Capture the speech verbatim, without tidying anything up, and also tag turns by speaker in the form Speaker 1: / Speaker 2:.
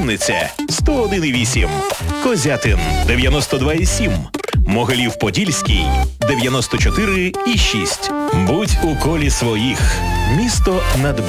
Speaker 1: Вінниця сто один і вісім, Козятин дев'яносто два і сім, Могилів-Подільський дев'яносто чотири і шість. Будь у колі своїх. Місто над